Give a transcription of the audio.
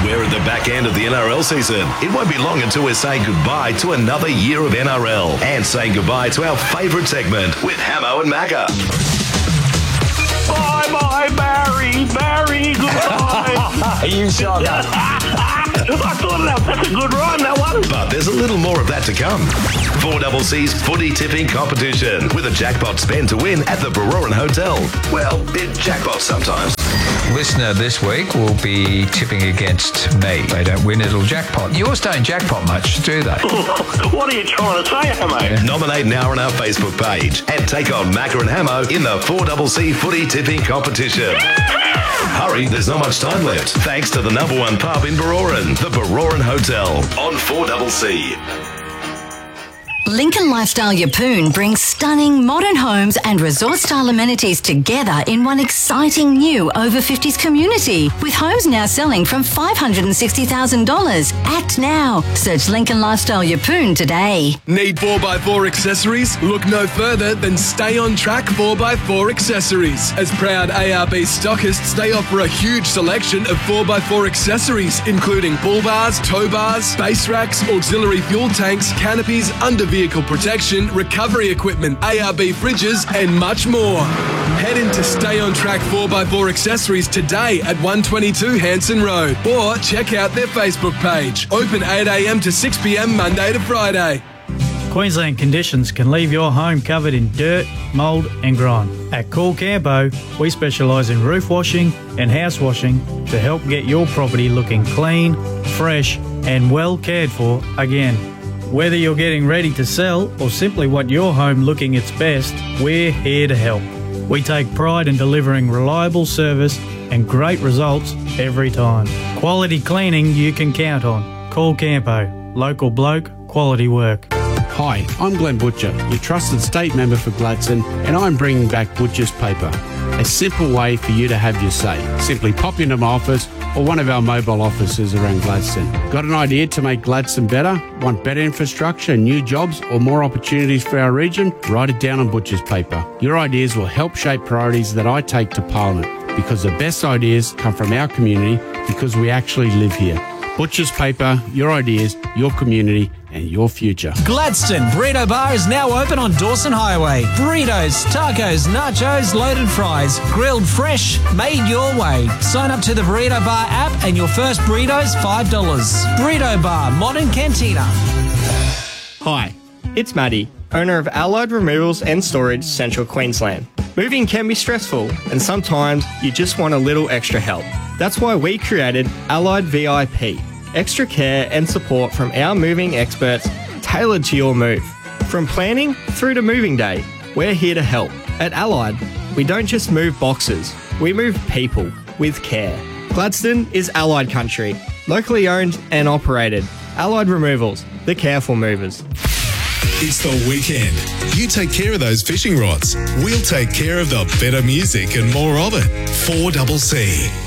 We're at the back end of the NRL season. It won't be long until we're saying goodbye to another year of NRL and saying goodbye to our favourite segment with Hamo and Macca. Bye, Barry, goodbye. You shot up. I thought that's a good rhyme, that one. But there's a little more of that to come. 4CC's footy tipping competition with a jackpot spend to win at the Baroran Hotel. Well, it jackpots sometimes. Listener this week will be tipping against me. They don't win, it'll jackpot. Yours don't jackpot much, do they? What are you trying to say, Hamo? Nominate now on our Facebook page and take on Macca and Hamo in the 4CC footy tipping competition. Hurry, there's not much time left. Thanks to the #1 pub in Baroran, the Baroran Hotel on 4CC. Lincoln Lifestyle Yeppoon brings stunning modern homes and resort-style amenities together in one exciting new over-50s community, with homes now selling from $560,000. Act now. Search Lincoln Lifestyle Yeppoon today. Need 4x4 accessories? Look no further than Stay On Track 4x4 accessories. As proud ARB stockists, they offer a huge selection of 4x4 accessories, including bull bars, tow bars, base racks, auxiliary fuel tanks, canopies, under-vehicle protection, recovery equipment, ARB fridges, and much more. Head into Stay On Track 4x4 accessories today at 122 Hanson Road, or check out their Facebook page. Open 8 a.m. to 6 p.m. Monday to Friday. Queensland conditions can leave your home covered in dirt, mould and grime. At Cool Campo, we specialise in roof washing and house washing to help get your property looking clean, fresh and well cared for again. Whether you're getting ready to sell or simply want your home looking its best, we're here to help. We take pride in delivering reliable service and great results every time. Quality cleaning you can count on. Call Campo. Local bloke, quality work. Hi, I'm Glenn Butcher, your trusted state member for Gladstone, and I'm bringing back Butcher's Paper. A simple way for you to have your say. Simply pop into my office or one of our mobile offices around Gladstone. Got an idea to make Gladstone better? Want better infrastructure, new jobs or more opportunities for our region? Write it down on Butcher's Paper. Your ideas will help shape priorities that I take to Parliament, because the best ideas come from our community, because we actually live here. Butcher's Paper, your ideas, your community and your future. Gladstone Burrito Bar is now open on Dawson Highway. Burritos, tacos, nachos, loaded fries, grilled fresh, made your way. Sign up to the Burrito Bar app and your first burrito's $5. Burrito Bar, modern cantina. Hi, it's Maddie, owner of Allied Removals and Storage, Central Queensland. Moving can be stressful and sometimes you just want a little extra help. That's why we created Allied VIP. Extra care and support from our moving experts tailored to your move. From planning through to moving day, we're here to help. At Allied, we don't just move boxes, we move people with care. Gladstone is Allied country, locally owned and operated. Allied Removals, the careful movers. It's the weekend. You take care of those fishing rods. We'll take care of the better music and more of it. 4CC.